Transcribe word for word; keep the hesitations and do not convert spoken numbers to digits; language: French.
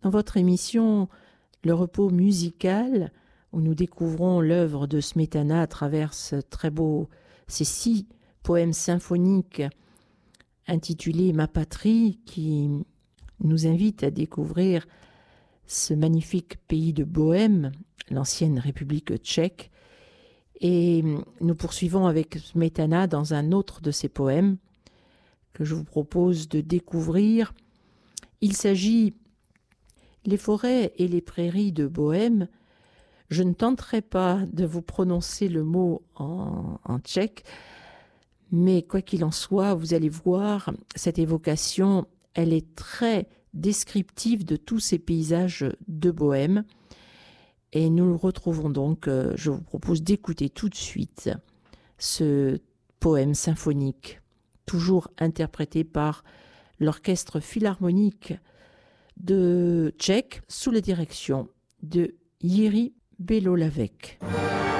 Dans votre émission Le repos musical, où nous découvrons l'œuvre de Smetana à travers ce très beau, ces six poèmes symphoniques intitulés Ma patrie, qui nous invitent à découvrir ce magnifique pays de Bohême, l'ancienne République tchèque. Et nous poursuivons avec Smetana dans un autre de ses poèmes que je vous propose de découvrir. Il s'agit Les forêts et les prairies de Bohême. Je ne tenterai pas de vous prononcer le mot en, en tchèque, mais quoi qu'il en soit, vous allez voir, cette évocation, elle est très descriptive de tous ces paysages de Bohême. Et nous le retrouvons donc, euh, je vous propose d'écouter tout de suite ce poème symphonique, toujours interprété par l'Orchestre philharmonique de Tchèque sous la direction de Jiří Belohlavek.